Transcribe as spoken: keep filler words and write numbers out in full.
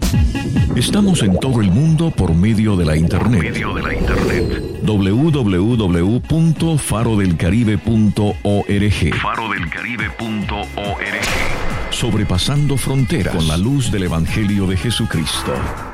Estamos en todo el mundo por medio de la internet. Medio de la internet. doble u doble u doble u punto faro del caribe punto org. faro del caribe punto org. Sobrepasando fronteras con la luz del Evangelio de Jesucristo.